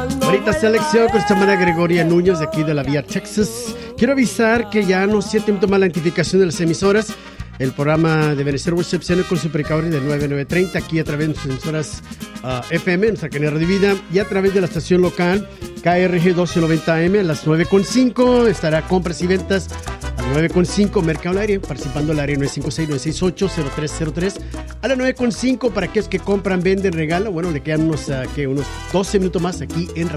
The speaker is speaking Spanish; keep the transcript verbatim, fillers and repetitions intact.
Bonita selección con esta manera Gregoria Núñez de aquí de la Vía Texas. Quiero avisar que ya no siete minutos más la identificación de las emisoras. El programa de Venezuela Recepción con Supercable de nueve a nueve treinta aquí a través de sus emisoras uh, F M, nuestra cadena de vida, y a través de la estación local K R G doce noventa A M a las nueve con cinco. Estará compras y ventas a las nueve con cinco. Mercado al aire, participando al área nueve cinco seis, nueve seis ocho, cero tres cero tres. A las nueve con cinco para aquellos que compran, venden, regalan. Bueno, le quedan unos, uh, que unos doce minutos más aquí en